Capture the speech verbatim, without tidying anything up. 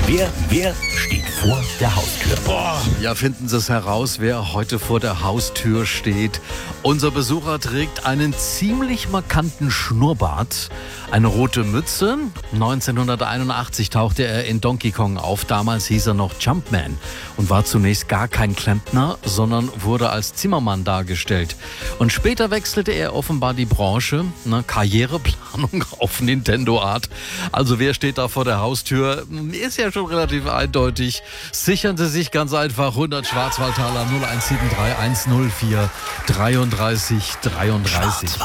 Wer, wer steht vor der Haustür? Boah, ja, finden Sie es heraus, wer heute vor der Haustür steht. Unser Besucher trägt einen ziemlich markanten Schnurrbart, eine rote Mütze. neunzehnhunderteinundachtzig tauchte er in Donkey Kong auf. Damals hieß er noch Jumpman und war zunächst gar kein Klempner, sondern wurde als Zimmermann dargestellt. Und später wechselte er offenbar die Branche, ne, Karriereplanung auf Nintendo-Art. Also wer steht da vor der Haustür? Ist ja schon relativ eindeutig. Sichern Sie sich ganz einfach hundert Schwarzwaldtaler null eins sieben drei eins null vier dreiunddreißig dreiunddreißig.